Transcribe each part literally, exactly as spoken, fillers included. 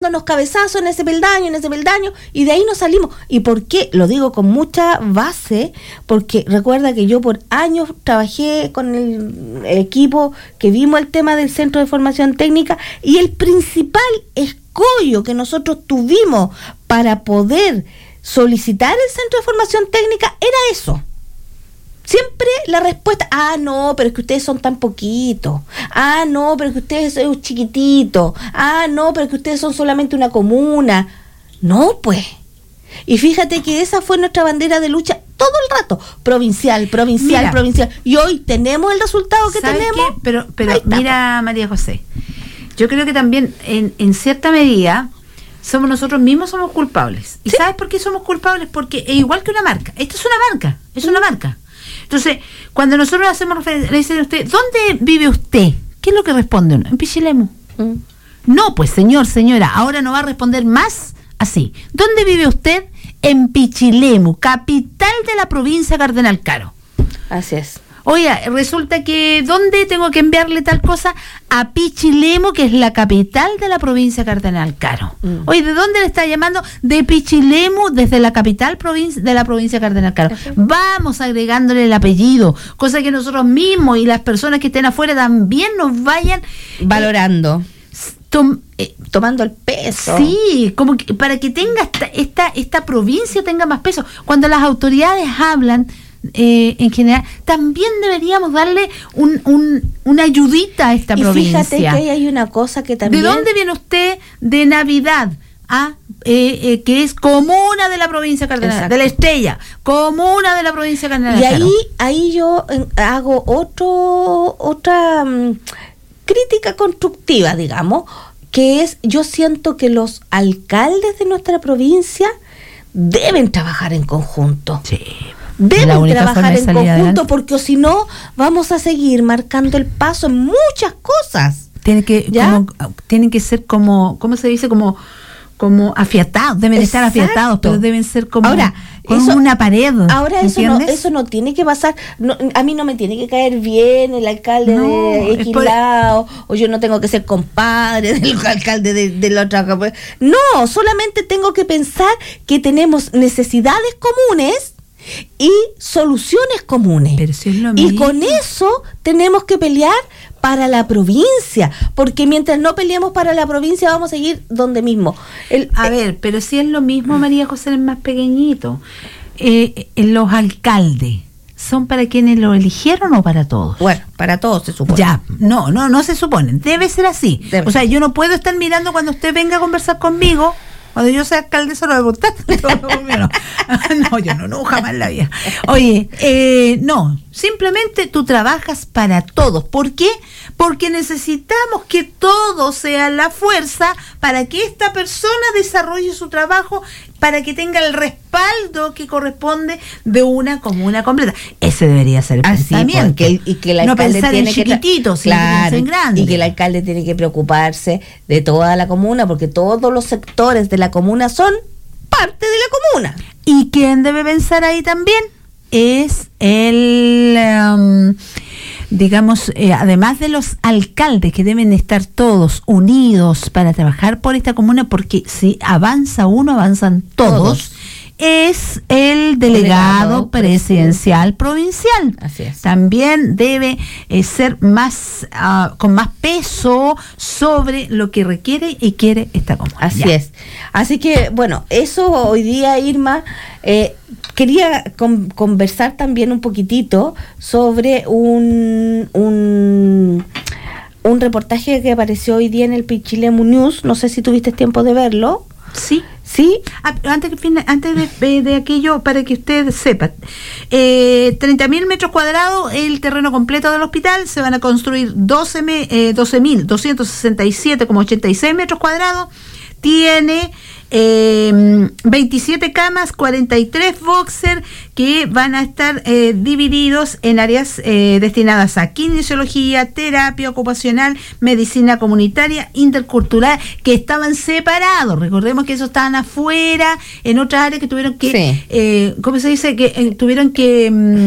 dándonos cabezazos en ese peldaño, en ese peldaño, y de ahí nos salimos. ¿Y por qué? Lo digo con mucha base, porque recuerda que yo por años trabajé con el equipo que vimos el tema del Centro de Formación Técnica, y el principal escollo que nosotros tuvimos para poder solicitar el Centro de Formación Técnica era eso. Siempre la respuesta, ah, no, pero es que ustedes son tan poquitos, ah, no, pero es que ustedes son chiquititos, ah, no, pero es que ustedes son solamente una comuna. No, pues. Y fíjate que esa fue nuestra bandera de lucha todo el rato, provincial, provincial, mira, provincial. Y hoy tenemos el resultado que tenemos. Qué? Pero, pero mira, María José, yo creo que también en, en cierta medida somos nosotros mismos somos culpables. ¿Y ¿sí? sabes por qué somos culpables? Porque es igual que una marca. Esta es una marca, es una marca. Entonces, cuando nosotros hacemos referencia, le dicen a usted, ¿dónde vive usted? ¿Qué es lo que responde uno? En Pichilemu. Mm. No, pues señor, señora, ahora no va a responder más así. ¿Dónde vive usted? En Pichilemu, capital de la provincia de Cardenal Caro. Así es. Oiga, resulta que ¿dónde tengo que enviarle tal cosa? A Pichilemu, que es la capital de la provincia de Cardenal Caro. Mm. Oye, ¿de dónde le está llamando? De Pichilemu, desde la capital provincia de la provincia de Cardenal Caro. Uh-huh. Vamos agregándole el apellido, cosa que nosotros mismos y las personas que estén afuera también nos vayan valorando. Eh, tom, eh, tomando el peso. Sí, como que para que tenga esta, esta, esta provincia tenga más peso. Cuando las autoridades hablan, Eh, en general, también deberíamos darle un, un, una ayudita a esta y provincia. Fíjate que ahí hay una cosa que también... ¿De dónde viene usted? De Navidad, ¿ah? eh, eh, que es comuna de la provincia de Cardenal, de la Estrella, comuna de la provincia de Cardenal. Y ahí, ahí yo hago otro otra um, crítica constructiva, digamos, que es, yo siento que los alcaldes de nuestra provincia deben trabajar en conjunto. Sí. Deben trabajar en conjunto adelante. Porque si no vamos a seguir marcando el paso en muchas cosas. Tiene que como, tienen que ser como, ¿cómo se dice? Como como afiatados, deben Exacto. estar afiatados, pero deben ser como ahora, con eso, una pared. Ahora eso no, eso no tiene que pasar, no, a mí no me tiene que caer bien el alcalde no, de X lado, por... o yo no tengo que ser compadre del alcalde de, de la otra. No, solamente tengo que pensar que tenemos necesidades comunes y soluciones comunes. Pero si es lo y mismo. Con eso tenemos que pelear para la provincia, porque mientras no peleemos para la provincia vamos a seguir donde mismo. El, a eh, ver, pero si es lo mismo, María José, es más pequeñito. Eh, eh, los alcaldes ¿son para quienes lo eligieron o para todos? Bueno, para todos se supone. Ya, no, no, no se supone. Debe ser así. Debe o sea, ser. Yo no puedo estar mirando cuando usted venga a conversar conmigo. Cuando yo sea alcaldesa lo voy a votar. No, no, yo no, no, jamás en la vida. Oye, eh, no, simplemente tú trabajas para todos. ¿Por qué? Porque necesitamos que todos sean la fuerza para que esta persona desarrolle su trabajo, para que tenga el respaldo que corresponde de una comuna completa. Ese debería ser el pensamiento. Que, y que el no alcalde pensar tiene en chiquititos, que, claro, en grande. Y que el alcalde tiene que preocuparse de toda la comuna, porque todos los sectores de la comuna son parte de la comuna. ¿Y quién debe pensar ahí también? Es el... Um, digamos, eh, además de los alcaldes que deben estar todos unidos para trabajar por esta comuna, porque si avanza uno, avanzan todos, todos. Es el delegado, delegado presidencial provincial. Así es. También debe eh, ser más, uh, con más peso sobre lo que requiere y quiere esta comuna. Así ya. es. Así que, bueno, eso hoy día, Irma, eh, quería con, conversar también un poquitito sobre un, un un reportaje que apareció hoy día en el Pichilemu News. No sé si tuviste tiempo de verlo. Sí. ¿Sí? Ah, antes antes de, de aquello, para que usted sepa, eh, treinta mil metros cuadrados el terreno completo del hospital, se van a construir doce mil doscientos sesenta y siete coma ochenta y seis metros cuadrados, tiene eh, veintisiete camas, cuarenta y tres boxer que van a estar eh, divididos en áreas eh, destinadas a kinesiología, terapia ocupacional, medicina comunitaria, intercultural, que estaban separados. Recordemos que esos estaban afuera, en otras áreas que tuvieron que, sí. eh, ¿cómo se dice? Que eh, tuvieron que... Mm,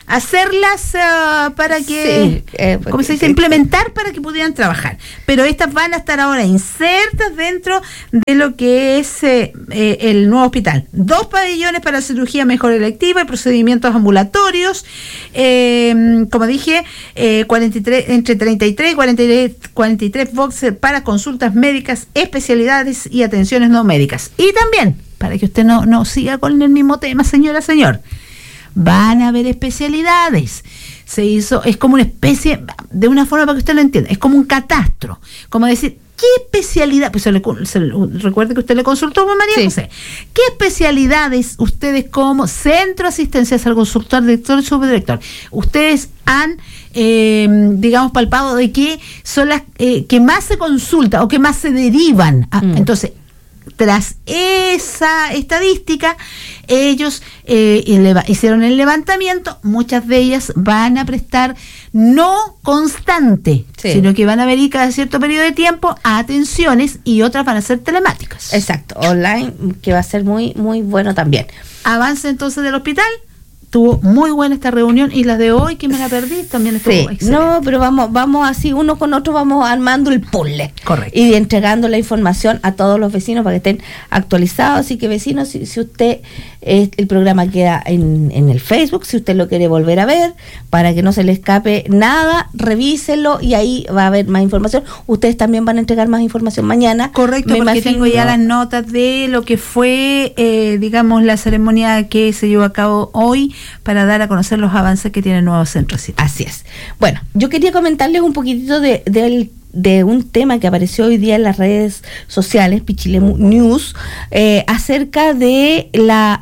hacerlas uh, para que, sí, eh, ¿cómo se dice? Sí. Implementar para que pudieran trabajar. Pero estas van a estar ahora insertas dentro de lo que es eh, eh, el nuevo hospital. Dos pabellones para cirugía mejor electiva y procedimientos ambulatorios. Eh, como dije, eh, cuarenta y tres, entre treinta y tres y cuarenta y tres, cuarenta y tres boxes para consultas médicas, especialidades y atenciones no médicas. Y también, para que usted no, no siga con el mismo tema, señora, señor, van a haber especialidades. Se hizo, es como una especie, de una forma para que usted lo entienda, es como un catastro, como decir, ¿qué especialidad? Pues se le, se le, recuerde que usted le consultó a María José. Sí. ¿Qué especialidades ustedes como centro de asistencia al consultor, director y subdirector, ustedes han, eh, digamos, palpado de qué son las eh, que más se consulta o que más se derivan? A, mm. Entonces, tras esa estadística, ellos eh, eleva, hicieron el levantamiento. Muchas de ellas van a prestar no constante, sí, sino que van a venir cada cierto periodo de tiempo a atenciones, y otras van a ser telemáticas. Exacto, online, que va a ser muy muy bueno también. Avance entonces del hospital. Estuvo muy buena esta reunión, y la de hoy, que me la perdí, también estuvo sí, excelente. No, pero vamos vamos así, uno con otro, vamos armando el puzzle. Correcto. Y entregando la información a todos los vecinos para que estén actualizados. Así que, vecinos, si, si usted, eh, el programa queda en, en el Facebook, si usted lo quiere volver a ver, para que no se le escape nada, revíselo, y ahí va a haber más información. Ustedes también van a entregar más información mañana. Correcto, porque imagino, tengo ya las notas de lo que fue, eh, digamos, la ceremonia que se llevó a cabo hoy, para dar a conocer los avances que tiene el nuevo centro. Así es. Bueno, yo quería comentarles un poquitito de, de, de un tema que apareció hoy día en las redes sociales, Pichilemu News, eh, acerca de la,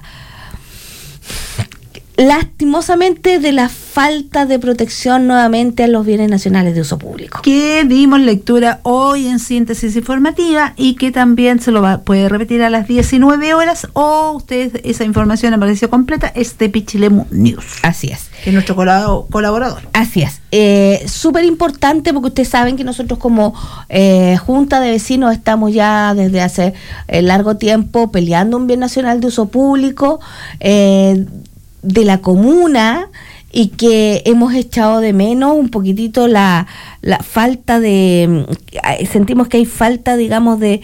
lastimosamente, de la falta de protección nuevamente a los bienes nacionales de uso público. Que dimos lectura hoy en síntesis informativa, y que también se lo va, puede repetir a las diecinueve horas, o usted, esa información apareció completa, es de Pichilemu News. Así es. Que es nuestro colaborador. Así es. Eh, súper importante, porque ustedes saben que nosotros como eh, Junta de Vecinos estamos ya desde hace eh, largo tiempo peleando un bien nacional de uso público eh, de la comuna, y que hemos echado de menos un poquitito la, la falta de, sentimos que hay falta, digamos, de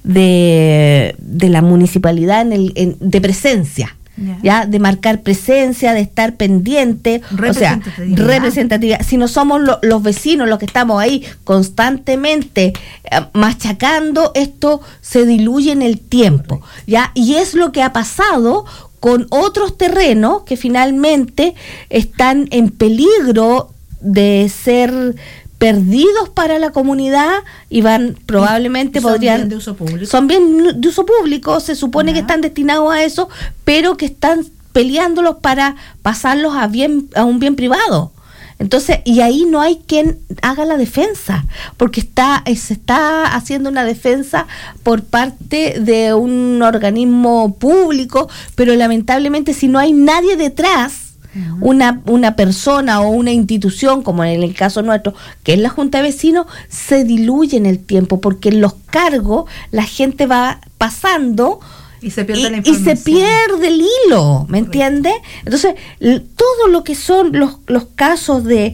de, de la municipalidad en el en, de presencia. Yeah. Ya, de marcar presencia, de estar pendiente, o sea, representatividad. Si no somos lo, los vecinos los que estamos ahí constantemente eh, machacando, esto se diluye en el tiempo, ya, y es lo que ha pasado con otros terrenos que finalmente están en peligro de ser perdidos para la comunidad, y van probablemente ¿Son podrían bien de uso público? Son bien de uso público, se supone, uh-huh, que están destinados a eso, pero que están peleándolos para pasarlos a bien a un bien privado. Entonces, y ahí no hay quien haga la defensa, porque está se está haciendo una defensa por parte de un organismo público, pero lamentablemente, si no hay nadie detrás, uh-huh, una una persona o una institución, como en el caso nuestro, que es la Junta de Vecinos, se diluye en el tiempo, porque en los cargos la gente va pasando y se pierde y, la información. Y se pierde el hilo, ¿me entiende? Entonces, l- todo lo que son los, los casos de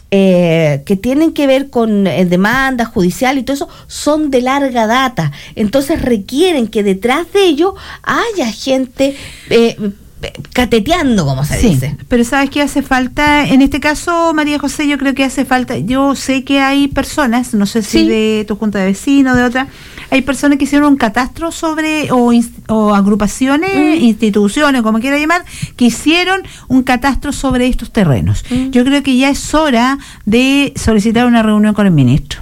eh, que tienen que ver con eh, demanda judicial y todo eso, son de larga data. Entonces requieren que detrás de ello haya gente eh, cateteando, como se sí, dice. Pero ¿sabes qué hace falta? En este caso, María José, yo creo que hace falta, yo sé que hay personas, no sé si sí, de tu junta de vecinos, de otra, hay personas que hicieron un catastro sobre, o, o agrupaciones, mm. instituciones, como quiera llamar, que hicieron un catastro sobre estos terrenos. Mm. Yo creo que ya es hora de solicitar una reunión con el ministro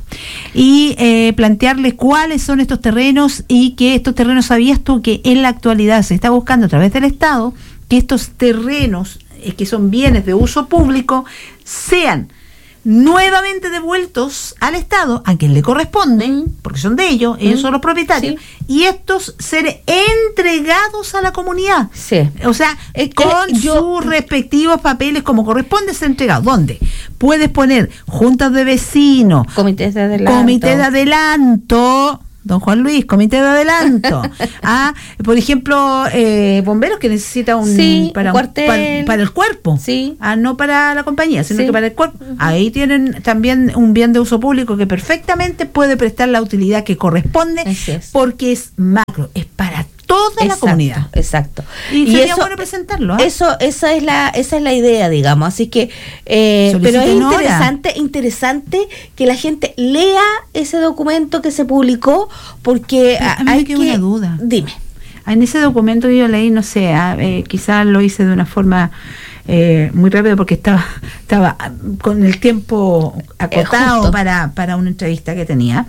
y eh, plantearle cuáles son estos terrenos, y que estos terrenos, ¿sabías tú que en la actualidad se está buscando a través del Estado que estos terrenos, eh, que son bienes de uso público, sean nuevamente devueltos al Estado, a quien le corresponde, mm. porque son de ellos, ellos mm. son los propietarios, sí, y estos ser entregados a la comunidad? Sí. O sea, eh, con yo, sus respectivos papeles como corresponde ser entregados. ¿Dónde? Puedes poner juntas de vecinos, comités de adelanto, comité de adelanto, don Juan Luis, comité de adelanto. Ah, por ejemplo, eh, bomberos que necesitan un, sí, para, un un para, para el cuerpo, sí. ah, no para la compañía, sino sí. que para el cuerpo. Uh-huh. Ahí tienen también un bien de uso público que perfectamente puede prestar la utilidad que corresponde, es. porque es macro, es para toda exacto, la comunidad. Exacto. Y, y sería eso, bueno presentarlo. ¿eh? Eso, esa es la, esa es la idea, digamos. Así que, eh, pero es interesante, hora. interesante que la gente lea ese documento que se publicó, porque a, a mí hay me queda que, una duda. Dime. En ese documento yo leí, no sé, eh, quizás lo hice de una forma eh, muy rápida porque estaba, estaba con el tiempo acotado eh, para, para una entrevista que tenía.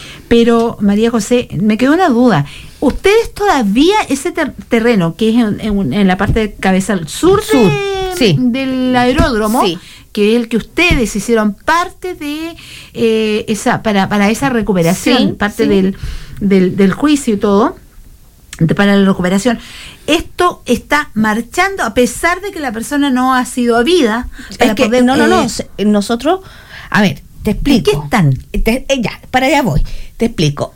Pero, María José, me quedó una duda. ¿Ustedes todavía ese ter- terreno, que es en, en, en la parte de Cabezal Sur, sur de, sí. del aeródromo, sí. que es el que ustedes hicieron parte de eh, esa para, para esa recuperación, sí, parte sí. Del, del, del juicio y todo, de, para la recuperación, esto está marchando a pesar de que la persona no ha sido habida? Para es que, poder, no, no, no, eh, nosotros, a ver, te explico. ¿Qué están? Te, eh, ya, para allá voy. Te explico.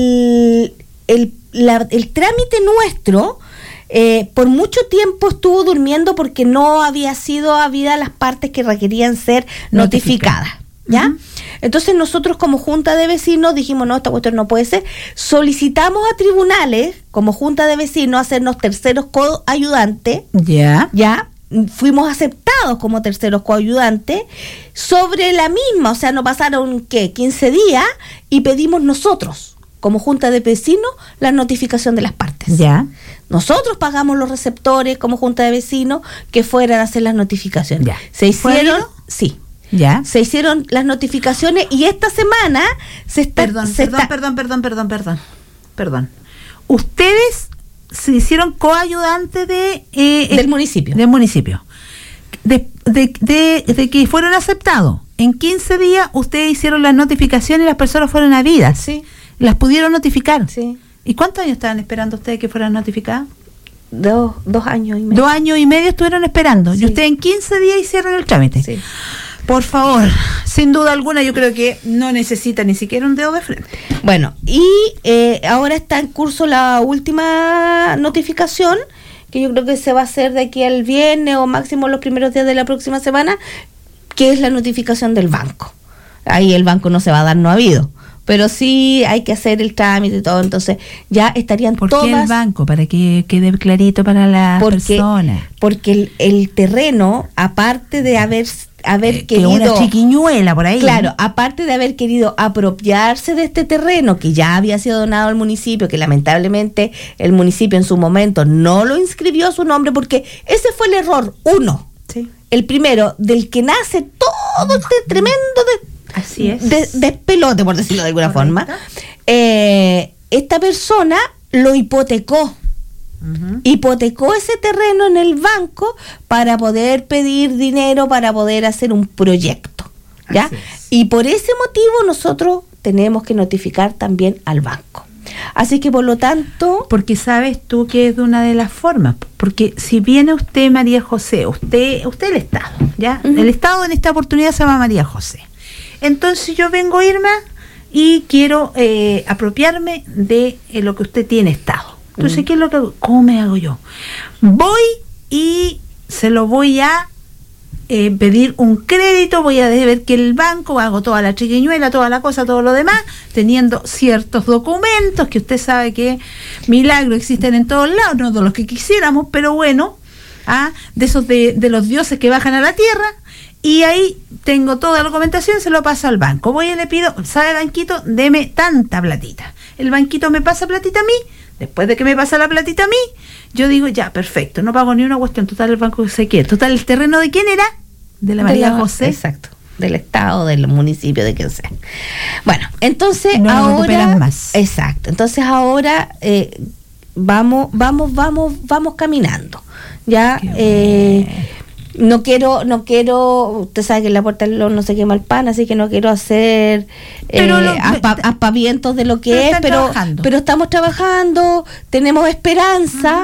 El, el, la, el trámite nuestro, eh, por mucho tiempo estuvo durmiendo porque no había sido habida las partes que requerían ser notificadas. Notifica. ¿Ya? Uh-huh. Entonces nosotros como Junta de Vecinos dijimos, no, esta cuestión no puede ser. Solicitamos a tribunales, como Junta de Vecinos, hacernos terceros coayudantes. Ya. Ya. Fuimos aceptados como terceros coayudantes sobre la misma, o sea, no pasaron, ¿qué? quince días y pedimos nosotros, como Junta de Vecinos, la notificación de las partes. Ya. Nosotros pagamos los receptores como Junta de Vecinos que fueran a hacer las notificaciones. Ya. Se hicieron, sí. Ya. Se hicieron las notificaciones y esta semana se está... Perdón, se perdón, está, perdón, perdón, perdón, perdón, perdón. Ustedes se hicieron coayudantes de eh, del municipio. Del municipio. De, de, de, de que fueron aceptados. En quince días ustedes hicieron las notificaciones y las personas fueron habidas. Sí. Las pudieron notificar. Sí. ¿Y cuántos años estaban esperando ustedes que fueran notificadas? Dos, dos años y medio. Dos años y medio estuvieron esperando. Sí. Y ustedes en quince días hicieron el trámite. Sí. Por favor, sin duda alguna, yo creo que no necesita ni siquiera un dedo de frente. Bueno, y eh, ahora está en curso la última notificación, que yo creo que se va a hacer de aquí al viernes o máximo los primeros días de la próxima semana, que es la notificación del banco. Ahí el banco no se va a dar no habido, pero sí hay que hacer el trámite y todo, entonces ya estarían ¿Por todas... ¿Por qué el banco? Para que quede clarito para la persona. Porque el, el terreno, aparte de haber... haber eh, querido que una chiquiñuela por ahí. Claro, aparte de haber querido apropiarse de este terreno que ya había sido donado al municipio, que lamentablemente el municipio en su momento no lo inscribió a su nombre, porque ese fue el error uno. Sí. El primero, del que nace todo este tremendo de, Así es. de, despelote, por decirlo de alguna Correcto. forma. Eh, esta persona lo hipotecó. Uh-huh. Hipotecó ese terreno en el banco para poder pedir dinero, para poder hacer un proyecto, ¿ya? Y por ese motivo nosotros tenemos que notificar también al banco. Así que por lo tanto... Porque sabes tú que es de una de las formas, porque si viene usted, María José, usted usted el Estado, ¿ya? Uh-huh. El Estado en esta oportunidad se llama María José. Entonces yo vengo, Irma, y quiero eh, apropiarme de eh, lo que usted tiene Estado. Entonces, ¿qué es lo que hago? ¿Cómo me hago yo? Voy y se lo voy a eh, pedir un crédito, voy a ver que el banco, hago toda la chiquiñuela, toda la cosa, todo lo demás, teniendo ciertos documentos que usted sabe que milagros existen en todos lados, no de los que quisiéramos, pero bueno, ¿ah? de esos de, de los dioses que bajan a la tierra, y ahí tengo toda la documentación, se lo paso al banco. Voy y le pido, ¿sabe, banquito? Deme tanta platita. El banquito me pasa platita a mí. Después de que me pasa la platita a mí, yo digo, ya, perfecto, no pago ni una cuestión, total el banco que se quiere. Total, ¿el terreno de quién era? De la María de la, José. Exacto, del Estado, del municipio, de quien sea. Bueno, entonces no ahora... más. Exacto, entonces ahora eh, vamos, vamos, vamos, vamos caminando. Ya, eh, no quiero, no quiero, usted sabe que en la puerta del horno no se quema el pan, así que no quiero hacer pero eh, lo, aspa, aspavientos de lo que pero es, pero, pero estamos trabajando, tenemos esperanza, uh-huh.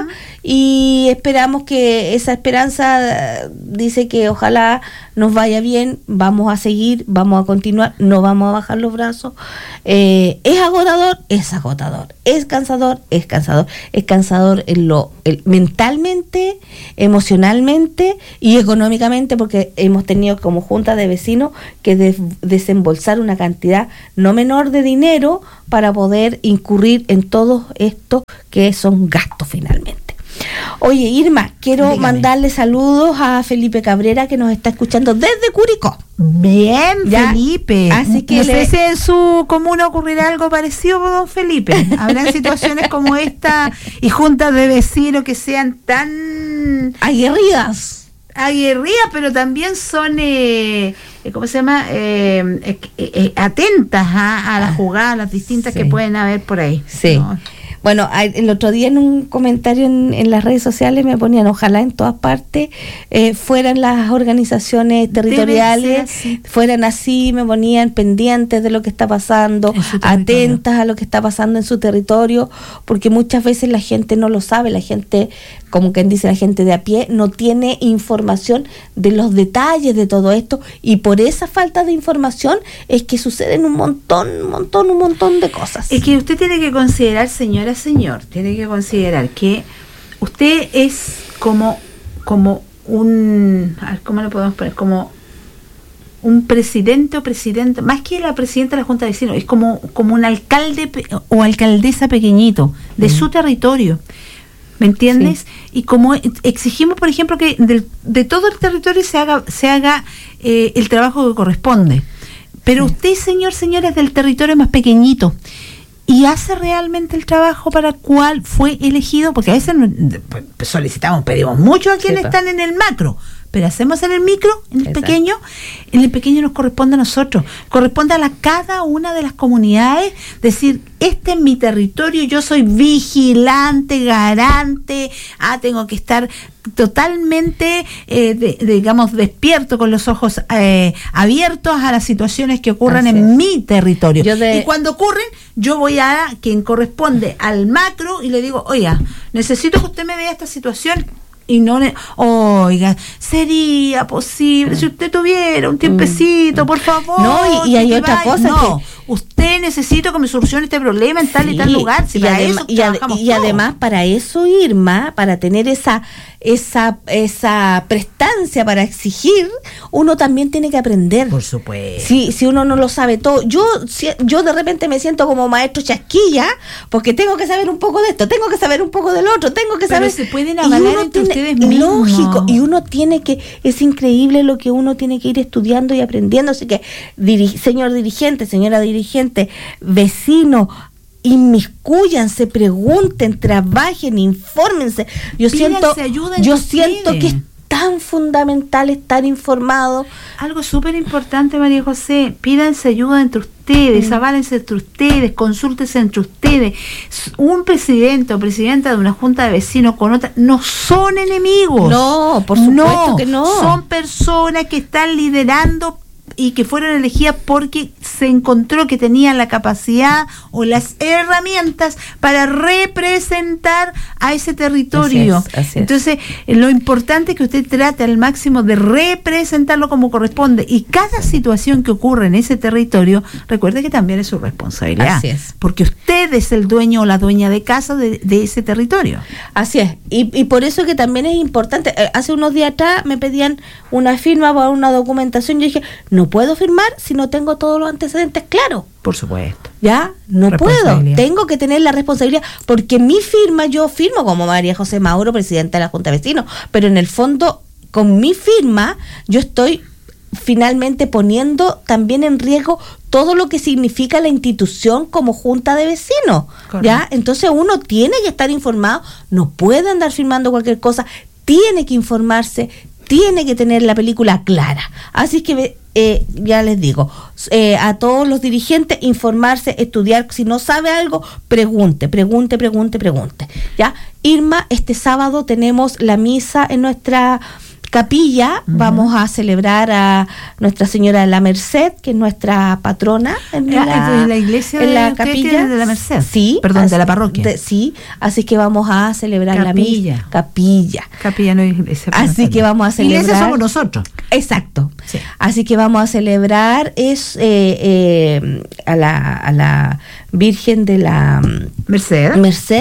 y esperamos que esa esperanza dice que ojalá nos vaya bien, vamos a seguir, vamos a continuar, no vamos a bajar los brazos. Eh, es agotador, es agotador, es cansador, es cansador, es cansador en lo el, mentalmente, emocionalmente y económicamente, porque hemos tenido como junta de vecinos que de, desembolsar una cantidad no menor de dinero para poder incurrir en todo esto que son gastos finalmente. Oye, Irma, quiero Dígame. mandarle saludos a Felipe Cabrera, que nos está escuchando desde Curicó. Bien, ¿ya? Felipe. Así que no le... sé si en su comuna ocurrirá algo parecido, don Felipe. Habrán situaciones como esta y juntas de vecinos que sean tan aguerridas. Aguerridas, pero también son, eh, ¿cómo se llama? Eh, eh, eh, atentas a, a las jugadas, las distintas sí. que pueden haber por ahí. Sí. ¿no? Bueno, el otro día en un comentario en, en las redes sociales me ponían, ojalá en todas partes eh, fueran las organizaciones territoriales, así. fueran así, me ponían pendientes de lo que está pasando, atentas a lo que está pasando en su territorio, porque muchas veces la gente no lo sabe, la gente, como quien dice, la gente de a pie, no tiene información de los detalles de todo esto, y por esa falta de información es que suceden un montón, un montón, un montón de cosas. Es que usted tiene que considerar, señora, señor, tiene que considerar que usted es como como un, a ver, ¿cómo lo podemos poner? Como un presidente o presidenta, más que la presidenta de la Junta de Vecinos, es como, como un alcalde o alcaldesa pequeñito de mm. su territorio, ¿me entiendes? Sí. Y como exigimos, por ejemplo, que de, de todo el territorio se haga se haga eh, el trabajo que corresponde, pero sí. usted, señor, señora, es del territorio más pequeñito, y hace realmente el trabajo para el cual fue elegido, porque a veces solicitamos, pedimos mucho a quienes sí, están en el macro, pero hacemos en el micro, en el Exacto. pequeño, en el pequeño nos corresponde a nosotros, corresponde a la, cada una de las comunidades, decir, este es mi territorio, yo soy vigilante, garante, ah, tengo que estar totalmente, eh, de, digamos, despierto, con los ojos eh, abiertos a las situaciones que ocurran Así en es. mi territorio. De... Y cuando ocurren, yo voy a quien corresponde al macro y le digo, oiga, necesito que usted me vea esta situación. Y no, ne- oiga, sería posible si usted tuviera un tiempecito, mm. por favor. No, y, y hay otra vaya. cosa no, que usted necesita que me solucione este problema en tal sí, y tal lugar. Si y, para adem- eso y, ad- y además para eso, Irma, para tener esa esa esa prestancia para exigir, uno también tiene que aprender. Por supuesto. Si si uno no lo sabe todo, yo si, yo de repente me siento como maestro chasquilla, porque tengo que saber un poco de esto, tengo que saber un poco del otro, tengo que Pero saber. se pueden avalar entre tiene, ustedes mismos. Lógico, y uno tiene que, es increíble lo que uno tiene que ir estudiando y aprendiendo, así que diri- señor dirigente, señora dirigente, vecino, inmiscúyanse, pregunten, trabajen, infórmense. Yo Pídanse siento, ayuda yo entre siento ustedes. que es tan fundamental estar informado. Algo súper importante, María José, pídanse ayuda entre ustedes, mm. aválense entre ustedes, consúltense entre ustedes. Un presidente o presidenta de una junta de vecinos con otra no son enemigos. No, por supuesto no, que no. Son personas que están liderando y que fueron elegidas porque se encontró que tenían la capacidad o las herramientas para representar a ese territorio. Así es, así es. Entonces, lo importante es que usted trate al máximo de representarlo como corresponde, y cada situación que ocurre en ese territorio, recuerde que también es su responsabilidad. Así es. Porque usted es el dueño o la dueña de casa de, de ese territorio. Así es, y, y por eso que también es importante. Eh, hace unos días atrás me pedían una firma para una documentación, yo dije, no puedo firmar si no tengo todos los antecedentes claros. Por supuesto. Ya, no puedo, tengo que tener la responsabilidad, porque mi firma, yo firmo como María José Mauro, presidenta de la Junta de Vecinos, pero en el fondo, con mi firma, yo estoy finalmente poniendo también en riesgo todo lo que significa la institución como Junta de Vecinos. Correcto. ¿Ya? Entonces uno tiene que estar informado, no puede andar firmando cualquier cosa, tiene que informarse, tiene que tener la película clara. Así que eh, ya les digo, eh, a todos los dirigentes, informarse, estudiar. Si no sabe algo, pregunte, pregunte, pregunte, pregunte. ¿Ya? Irma, este sábado tenemos la misa en nuestra capilla, uh-huh. vamos a celebrar a Nuestra Señora de la Merced, que es nuestra patrona en la, la, en la iglesia en de la capilla de la Merced. Sí, perdón, así, de la parroquia. De, sí, así que vamos a celebrar capilla. la misa. Capilla. Capilla no es iglesia. Así que vamos a celebrar. Iglesia somos nosotros. Exacto. Sí. Así que vamos a celebrar es eh, eh, a la a la Virgen de la Merced. Merced,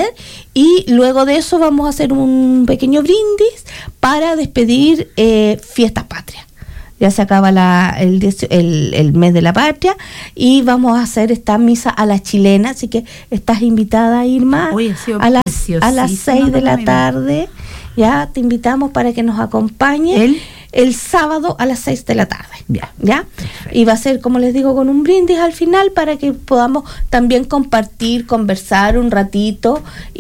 y luego de eso vamos a hacer un pequeño brindis para despedir eh, Fiestas Patrias. Ya se acaba la, el, el, el mes de la patria y vamos a hacer esta misa a la chilena, así que estás invitada, Irma, Oye, a las a las seis de la tarde. Ya te invitamos para que nos acompañe el, el sábado a las seis de la tarde. Ya, ¿ya? Y va a ser, como les digo, con un brindis al final para que podamos también compartir, conversar un ratito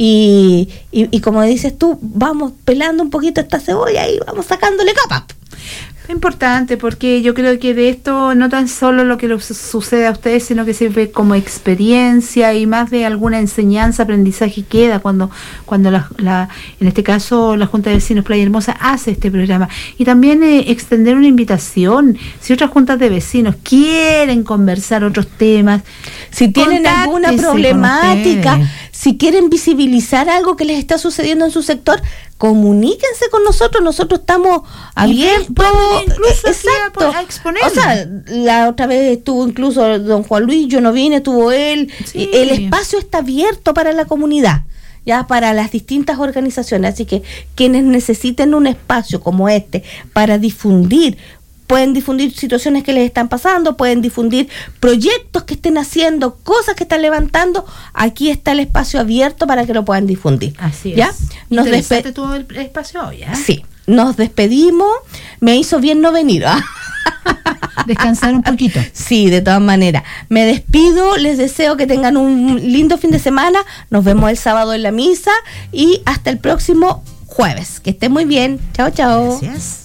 y, y, y como dices tú, vamos pelando un poquito esta cebolla y vamos sacándole capas. Es importante porque yo creo que de esto no tan solo lo que lo sucede a ustedes, sino que sirve como experiencia y más de alguna enseñanza, aprendizaje queda cuando cuando la, la en este caso la Junta de Vecinos Playa Hermosa hace este programa. Y también eh, extender una invitación, si otras juntas de vecinos quieren conversar otros temas, si tienen alguna problemática, si quieren visibilizar algo que les está sucediendo en su sector, comuníquense con nosotros, nosotros estamos abiertos, incluso exacto, a exponer. O sea, la otra vez estuvo incluso don Juan Luis, yo no vine, estuvo él, sí. El espacio está abierto para la comunidad, ya para las distintas organizaciones, así que quienes necesiten un espacio como este para difundir, pueden difundir situaciones que les están pasando, pueden difundir proyectos que estén haciendo, cosas que están levantando, aquí está el espacio abierto para que lo puedan difundir. Así ¿ya? es. Nos despe- todo el espacio hoy, ¿eh? Sí, nos despedimos, me hizo bien no venir, ¿ah? Descansar un poquito. Sí, de todas maneras. Me despido, les deseo que tengan un lindo fin de semana, nos vemos el sábado en la misa y hasta el próximo jueves. Que estén muy bien. Chao, chao. Gracias.